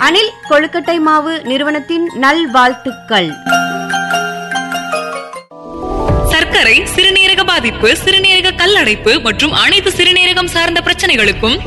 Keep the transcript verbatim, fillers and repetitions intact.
அணில் கொழுக்கட்டை மாவு நிறுவனத்தின் நல்வாழ்த்துக்கள். சர்க்கரை, சிறுநீரக பாதிப்பு, சிறுநீரக கல்லடைப்பு மற்றும் அனைத்து சிறுநீரகம் சார்ந்த பிரச்சனைகளுக்கும்